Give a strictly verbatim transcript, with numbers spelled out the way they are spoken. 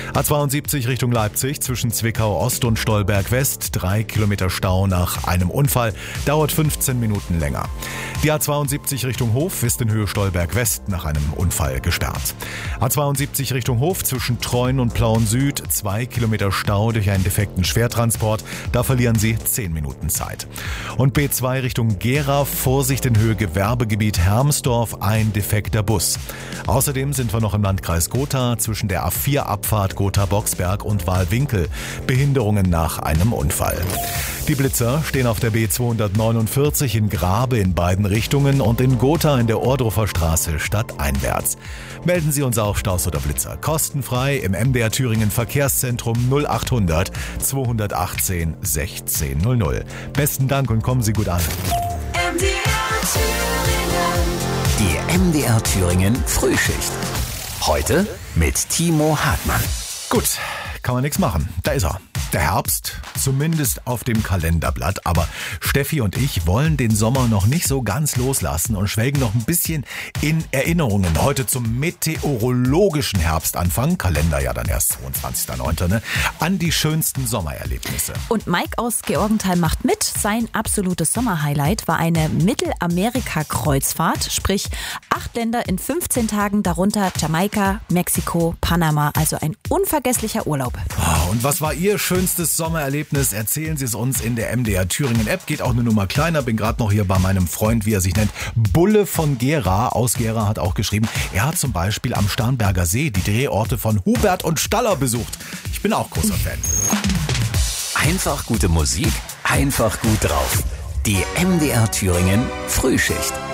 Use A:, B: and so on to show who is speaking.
A: A zweiundsiebzig Richtung Leipzig zwischen Zwickau Ost und Stolberg West. Drei Kilometer Stau nach einem Unfall. Dauert fünfzehn Minuten länger. Die A zweiundsiebzig Richtung Hof ist in Höhe Stolberg West nach einem Unfall gesperrt. A zweiundsiebzig Richtung Hof zwischen Treuen und Plauen Süd. Zwei Kilometer Stau durch einen defekten Schwertransport. Da verlieren Sie zehn Minuten Zeit. Und B zwei Richtung Gera. Vorsicht in Höhe Gewerbegebiet Hermsdorf. Ein defekter Bus. Außerdem sind wir noch im Landkreis Gotha zwischen der A vier Abfahrt Gotha-Boxberg und Wahlwinkel. Behinderungen nach einem Unfall. Die Blitzer stehen auf der B zweihundertneunundvierzig in Grabe in beiden Richtungen und in Gotha in der Ohrdruffer Straße stadteinwärts. Melden Sie uns auch Staus oder Blitzer kostenfrei im M D R Thüringen Verkehrszentrum null achthundert zweihundertachtzehn sechzehn null null. Besten Dank und kommen Sie gut an.
B: M D R Thüringen.
C: Die M D R Thüringen Frühschicht. Heute mit Timo Hartmann.
A: Gut, kann man nichts machen. Da ist er. Der Herbst, zumindest auf dem Kalenderblatt. Aber Steffi und ich wollen den Sommer noch nicht so ganz loslassen und schwelgen noch ein bisschen in Erinnerungen. Heute zum meteorologischen Herbstanfang, Kalender ja dann erst zweiundzwanzigster neunter Ne, an die schönsten Sommererlebnisse.
D: Und Mike aus Georgenthal macht mit. Sein absolutes Sommerhighlight war eine Mittelamerika-Kreuzfahrt, sprich acht Länder in fünfzehn Tagen, darunter Jamaika, Mexiko, Panama. Also ein unvergesslicher Urlaub.
A: Und was war Ihr schönstes Sommererlebnis? Erzählen Sie es uns in der M D R Thüringen App. Geht auch eine Nummer kleiner. Bin gerade noch hier bei meinem Freund, wie er sich nennt, Bulle von Gera. Aus Gera hat auch geschrieben, er hat zum Beispiel am Starnberger See die Drehorte von Hubert und Staller besucht. Ich bin auch großer Fan.
C: Einfach gute Musik, einfach gut drauf. Die M D R Thüringen Frühschicht.